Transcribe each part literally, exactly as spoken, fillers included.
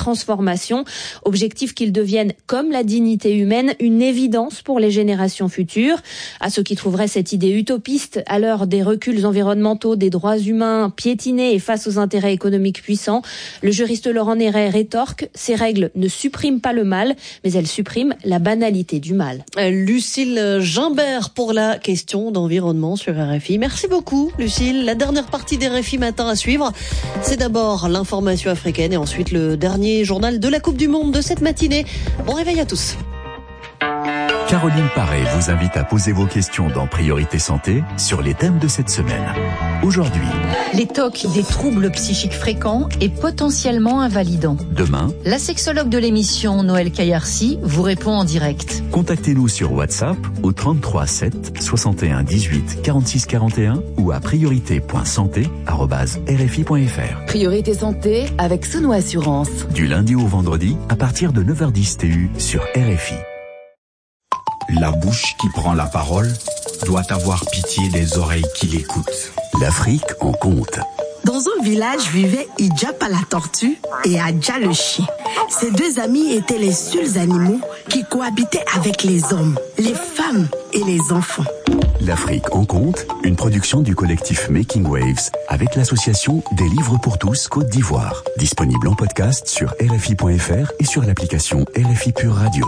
transformation. Objectif qu'ils deviennent, comme la dignité humaine, une évidence pour les générations futures. À ceux qui trouveraient cette idée utopiste à l'heure des reculs environnementaux, des droits humains piétinés et face aux intérêts économiques puissants, le juriste Laurent Néret rétorque, ces règles ne suppriment pas le mal, mais elles suppriment la banalité du mal. Lucille Gimbert pour la question d'environnement sur R F I. Merci beaucoup Lucille. La dernière partie des R F I Matin à suivre, c'est d'abord l'information africaine et ensuite le dernier journal de la Coupe du Monde de cette matinée. Bon réveil à tous. Caroline Paré vous invite à poser vos questions dans Priorité Santé sur les thèmes de cette semaine. Aujourd'hui, les T O C, des troubles psychiques fréquents et potentiellement invalidants. Demain, la sexologue de l'émission Noël Kayarsi vous répond en direct. Contactez-nous sur WhatsApp au trente-trois sept soixante et un dix-huit quarante-six quarante et un ou à priorité point santé arobase r f i point f r. Priorité Santé avec Sono Assurance. Du lundi au vendredi à partir de neuf heures dix T U sur R F I. La bouche qui prend la parole doit avoir pitié des oreilles qui l'écoutent. L'Afrique en compte. Dans un village vivaient Idjapa la tortue et Adja le chien. Ces deux amis étaient les seuls animaux qui cohabitaient avec les hommes, les femmes et les enfants. L'Afrique en compte, une production du collectif Making Waves avec l'association Des Livres pour tous Côte d'Ivoire. Disponible en podcast sur r f i point f r et sur l'application R F I Pure Radio.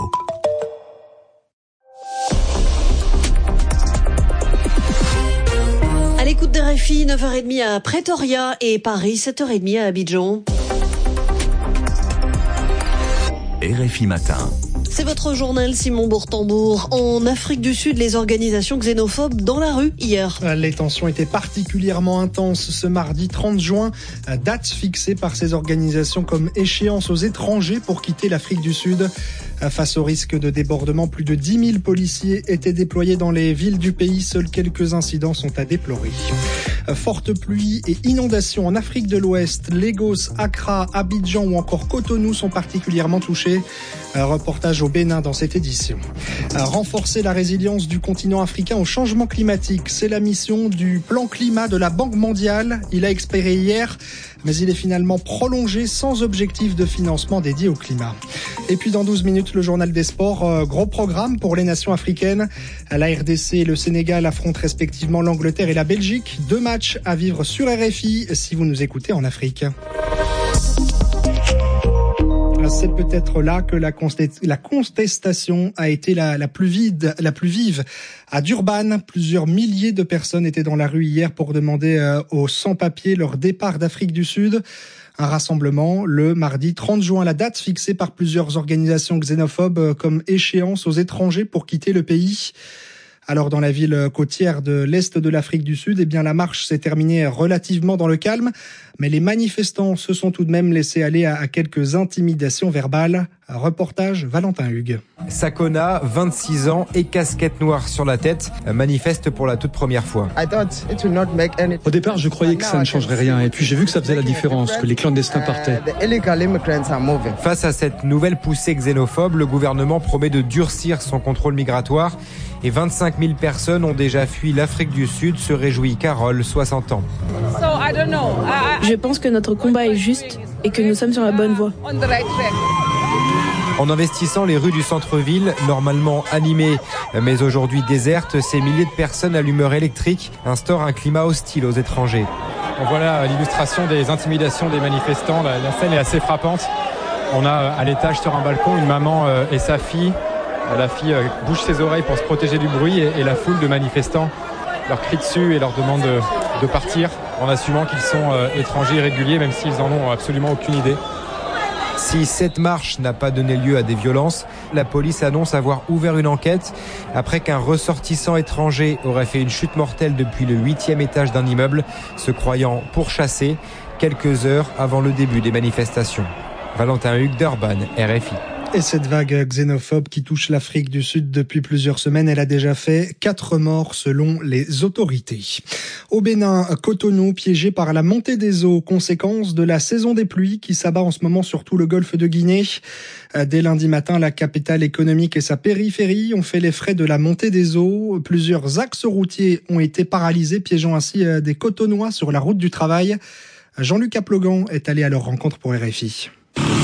Écoute de R F I, neuf heures trente à Pretoria et Paris, sept heures trente à Abidjan. R F I Matin. C'est votre journal Simon Bourtambour. En Afrique du Sud, les organisations xénophobes dans la rue hier. Les tensions étaient particulièrement intenses ce mardi trente juin. Date fixée par ces organisations comme échéance aux étrangers pour quitter l'Afrique du Sud. Face au risque de débordement, plus de dix mille policiers étaient déployés dans les villes du pays. Seuls quelques incidents sont à déplorer. Fortes pluies et inondations en Afrique de l'Ouest. Lagos, Accra, Abidjan ou encore Cotonou sont particulièrement touchés. Un reportage au Bénin dans cette édition. Renforcer la résilience du continent africain au changement climatique, c'est la mission du plan climat de la Banque mondiale. Il a expiré hier, mais il est finalement prolongé sans objectif de financement dédié au climat. Et puis dans douze minutes, le journal des sports. Euh, gros programme pour les nations africaines. La R D C et le Sénégal affrontent respectivement l'Angleterre et la Belgique. Deux matchs à vivre sur R F I si vous nous écoutez en Afrique. C'est peut-être là que la contestation a été la, la plus vide, la plus vive. À Durban, plusieurs milliers de personnes étaient dans la rue hier pour demander euh, aux sans-papiers leur départ d'Afrique du Sud. Un rassemblement le mardi trente juin, la date fixée par plusieurs organisations xénophobes euh, comme échéance aux étrangers pour quitter le pays. Alors dans la ville côtière de l'Est de l'Afrique du Sud, eh bien la marche s'est terminée relativement dans le calme, mais les manifestants se sont tout de même laissés aller à, à quelques intimidations verbales. Un reportage Valentin Hugues. Sakona, vingt-six ans et casquette noire sur la tête, manifeste pour la toute première fois. Au départ, je croyais que ça ne changerait rien et puis j'ai vu que ça faisait la différence, que les clandestins partaient. Face à cette nouvelle poussée xénophobe, le gouvernement promet de durcir son contrôle migratoire et vingt-cinq mille personnes ont déjà fui l'Afrique du Sud, se réjouit Carole, soixante ans. Je pense que notre combat est juste et que nous sommes sur la bonne voie. En investissant les rues du centre-ville, normalement animées mais aujourd'hui désertes, ces milliers de personnes à l'humeur électrique instaurent un climat hostile aux étrangers. Voilà l'illustration des intimidations des manifestants. La, la scène est assez frappante. On a à l'étage sur un balcon une maman et sa fille. La fille bouge ses oreilles pour se protéger du bruit et, et la foule de manifestants leur crie dessus et leur demande de, de partir en assumant qu'ils sont euh, étrangers irréguliers même s'ils en ont absolument aucune idée. Si cette marche n'a pas donné lieu à des violences, la police annonce avoir ouvert une enquête après qu'un ressortissant étranger aurait fait une chute mortelle depuis le huitième étage d'un immeuble, se croyant pourchassé quelques heures avant le début des manifestations. Valentin Hugues, Durban, R F I. Et cette vague xénophobe qui touche l'Afrique du Sud depuis plusieurs semaines, elle a déjà fait quatre morts selon les autorités. Au Bénin, Cotonou piégé par la montée des eaux, conséquence de la saison des pluies qui s'abat en ce moment sur tout le golfe de Guinée. Dès lundi matin, la capitale économique et sa périphérie ont fait les frais de la montée des eaux. Plusieurs axes routiers ont été paralysés, piégeant ainsi des Cotonois sur la route du travail. Jean-Luc Aplogan est allé à leur rencontre pour R F I.